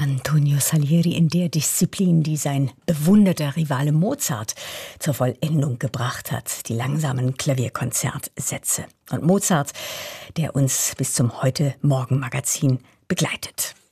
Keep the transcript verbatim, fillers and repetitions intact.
Antonio Salieri in der Disziplin, die sein bewunderter Rivale Mozart zur Vollendung gebracht hat, die langsamen Klavierkonzertsätze. Und Mozart, der uns bis zum Heute-Morgen-Magazin begleitet.